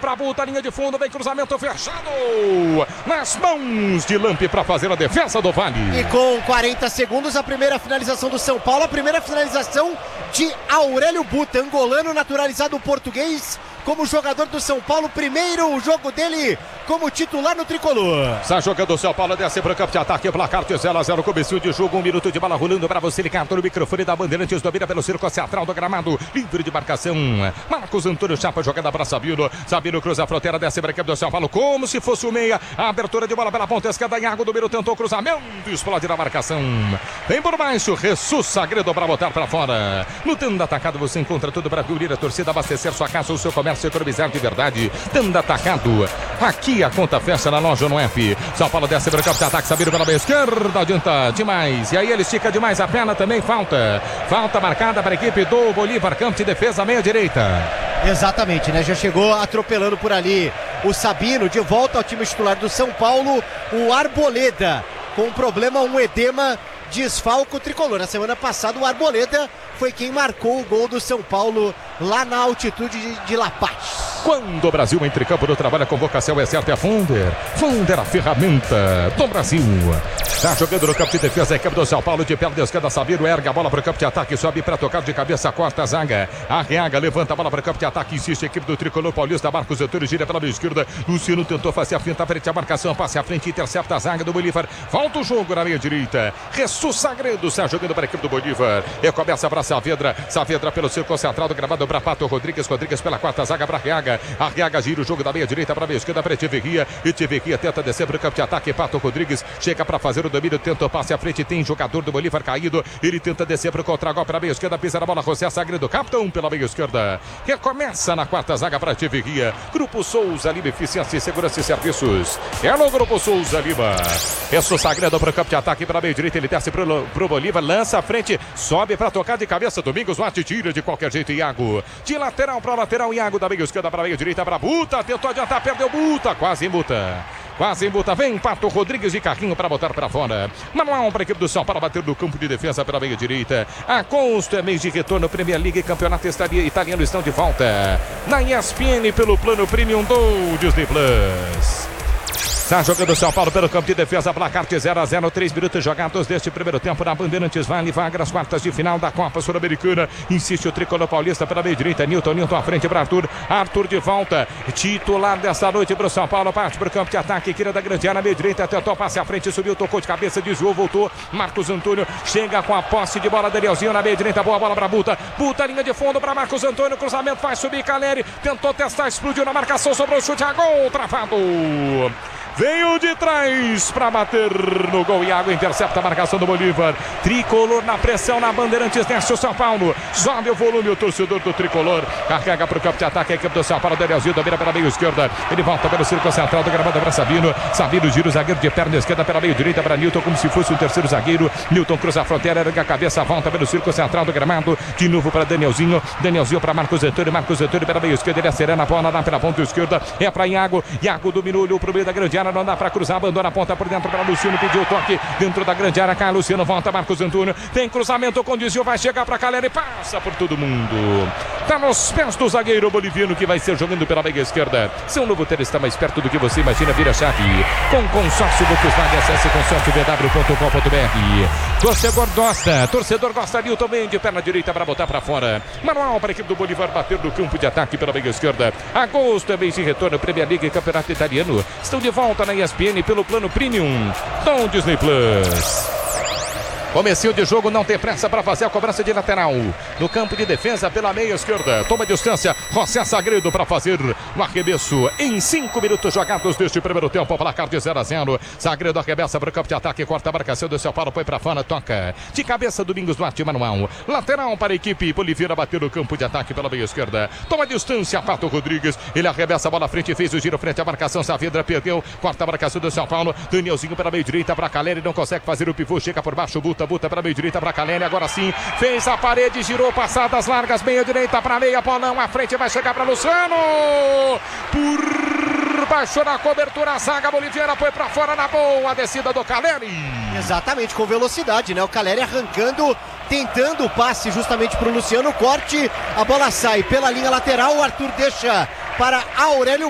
pra Buta, linha de fundo, vem cruzamento fechado nas mãos de Lampe para fazer a defesa do Vale. E com 40 segundos, a primeira finalização do São Paulo, a primeira finalização de Aurélio Buta, angolano naturalizado português, como jogador do São Paulo, primeiro jogo dele como titular no tricolor. Está jogando o São Paulo, desce para o campo de ataque, placar de 0-0, começo de jogo, 1 minuto de bola rolando para você, ligado no microfone da Bandeirantes, domina pelo círculo central do gramado, livre de marcação, Marcos Antônio chapa, jogada para Sabino, Sabino cruza a fronteira, desce para o campo do São Paulo, como se fosse o meia, a abertura de bola pela ponta esquerda, Iago do Miro tentou cruzamento, explode na marcação, vem por baixo, Jesus Sagredo para botar para fora, no Tanda Atacado você encontra tudo para unir a torcida, abastecer sua casa, o seu comércio, economizar de verdade, Tanda Atacado, aqui a conta fecha na loja no F. São Paulo desce para o campo de ataque, Sabino pela meia esquerda, adianta demais. E aí ele estica demais a perna, também falta. Falta marcada para a equipe do Bolívar, campo de defesa, meia direita. Exatamente, né? Já chegou atropelando por ali o Sabino, de volta ao time titular do São Paulo, o Arboleda, com um problema, um edema, desfalco tricolor. Na semana passada o Arboleda foi quem marcou o gol do São Paulo lá na altitude de La Paz. Quando o Brasil entra em campo no trabalho, a convocação é certa, é Funder. Funder, a ferramenta do Brasil. Está jogando no campo de defesa, a equipe do São Paulo, de perna esquerda, Sabino erga a bola para o campo de ataque, sobe para tocar de cabeça, corta a zaga. Arreaga, levanta a bola para o campo de ataque, insiste a equipe do tricolor paulista, Marcos Antônio gira pela meia esquerda, Luciano tentou fazer a finta frente à marcação, passe à frente, intercepta a zaga do Bolívar, volta o jogo na meia direita. Jesus Sagredo está jogando para a equipe do Bolívar, e começa para Saavedra, Saavedra pelo círculo central do gramado para Pato Rodrigues, Rodrigues pela quarta zaga para Arreaga, Arreaga gira o jogo da meia direita para a meia esquerda para Echeverria, Echeverria tenta descer para o campo de ataque, Pato Rodrigues chega para fazer o domínio, tenta o passe à frente, tem jogador do Bolívar caído, ele tenta descer para o contra-gol para a meia esquerda, pisa na bola, José Sagredo, capitão pela meia esquerda, recomeça na quarta zaga para Echeverria, Grupo Souza Lima, Eficiência, Segurança e Serviços, é no Grupo Souza Lima, Jesus Sagredo para o campo de ataque para a meia direita, ele desce para o Bolívar, lança à frente, sobe para tocar de cabeça, Domingos Duarte tira de qualquer jeito, Iago, de lateral para lateral, Iago da meia esquerda para a meia direita para Buta, tentou adiantar, perdeu Buta, quase em Buta. Quase em Buta, vem Pato Rodrigues de carrinho para botar para fora. Manual para a equipe do São Paulo bater no campo de defesa pela meia direita. A Consto é mês de retorno, Premier League e Campeonato Italiano estão de volta. Na ESPN pelo plano Premium do Disney Plus. Está jogando o São Paulo pelo campo de defesa, placar de 0-0, 3 minutos jogados deste primeiro tempo na Bandeirantes Vale, vaga nas quartas de final da Copa Sul-Americana, insiste o tricolor paulista pela meia direita, Nilton à frente para Arthur, Arthur de volta, titular desta noite para o São Paulo, parte para o campo de ataque, queira da grande área, meia direita, tentou passe à frente, subiu, tocou de cabeça, desviou, voltou, Marcos Antônio chega com a posse de bola, Danielzinho na meia direita, boa bola para Buta, Buta, linha de fundo para Marcos Antônio, cruzamento, vai subir, Caleri, tentou testar, explodiu na marcação, sobrou o chute, a gol, travado. Veio de trás para bater no gol. Iago intercepta a marcação do Bolívar. Tricolor na pressão na Bandeirantes. Desce o São Paulo. Sobe o volume o torcedor do Tricolor. Carrega para o campo de ataque a equipe do São Paulo. Danielzinho domina pela meia esquerda. Ele volta pelo círculo central do gramado para Sabino. Sabino gira o zagueiro de perna esquerda pela meia direita para Nilton, como se fosse o terceiro zagueiro. Nilton cruza a fronteira, erga a cabeça, volta pelo círculo central do gramado. De novo para Danielzinho. Danielzinho para Marcos Antônio. Marcos Antônio pela meia esquerda. Ele acelera a bola, dá pela ponta esquerda. É para Iago. Iago dominou, olhou para o meio da grande área. Não dá para cruzar, abandona a ponta por dentro para Luciano, pediu o toque dentro da grande área, cai Luciano, volta Marcos Antônio, tem cruzamento com desvio, vai chegar para Caleri, passa por todo mundo, tá nos pés do zagueiro boliviano que vai ser jogando pela meia esquerda. Seu novo ter está mais perto do que você imagina, vira chave com consórcio Volkswagen, acesse consórciovw.com.br. Torcedor gosta, Nilton também de perna direita para botar para fora, manual para a equipe do Bolívar bater no campo de ataque pela meia esquerda. Agosto é mês de retorno, Premier League e Campeonato Italiano estão de volta na ESPN pelo plano Premium do Disney Plus. Comecinho de jogo, não tem pressa para fazer a cobrança de lateral. No campo de defesa pela meia esquerda. Toma distância, José Sagredo para fazer o arremesso em 5 minutos jogados deste primeiro tempo. Placar de 0-0. Sagredo arremessa para o campo de ataque, corta a marcação do São Paulo, põe para fora, toca. De cabeça, Domingos Duarte, manual. Lateral para a equipe boliviana bater no campo de ataque pela meia esquerda. Toma distância, Pato Rodrigues. Ele arremessa a bola à frente, fez o giro frente à marcação. Saavedra perdeu, corta a marcação do São Paulo. Danielzinho para a meia direita para Caleri, não consegue fazer o pivô, chega por baixo, Buta para a meia direita para Caleri, agora sim, fez a parede, girou, passadas largas, meia direita para meia, Paulão, à frente vai chegar para Luciano, por baixo na cobertura, a zaga boliviana foi para fora na boa, a descida do Caleri. Exatamente, com velocidade, né? O Caleri arrancando, tentando o passe justamente para o Luciano, corte, a bola sai pela linha lateral, o Arthur deixa para Aurélio